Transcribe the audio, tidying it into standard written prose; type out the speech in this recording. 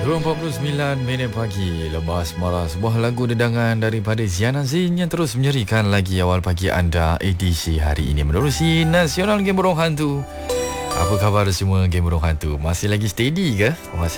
2.49 pagi. Lepas marah, sebuah lagu dedangan daripada Ziana Zain yang terus menyerikan lagi awal pagi anda edisi hari ini menerusi Nasional Game Burung Hantu. Apa khabar semua Game Burung Hantu? Masih lagi steady ke? Masih